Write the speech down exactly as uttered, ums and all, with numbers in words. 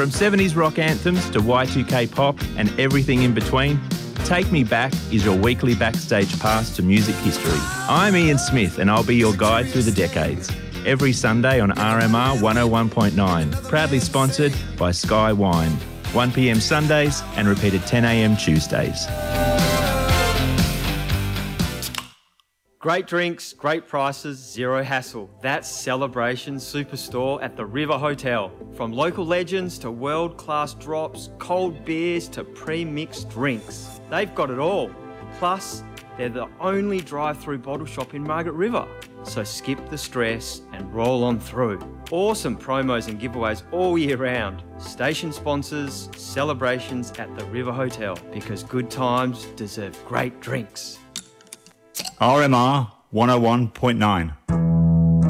From seventies rock anthems to Y two K pop and everything in between, Take Me Back is your weekly backstage pass to music history. I'm Ian Smith and I'll be your guide through the decades. Every Sunday on R M R one oh one point nine, proudly sponsored by Sky Wine. one p m Sundays and repeated ten a m Tuesdays. Great drinks, great prices, zero hassle. That's Celebration Superstore at the River Hotel. From local legends to world-class drops, cold beers to pre-mixed drinks. They've got it all. Plus, they're the only drive-through bottle shop in Margaret River. So skip the stress and roll on through. Awesome promos and giveaways all year round. Station sponsors, celebrations at the River Hotel, because good times deserve great drinks. R M R one oh one point nine.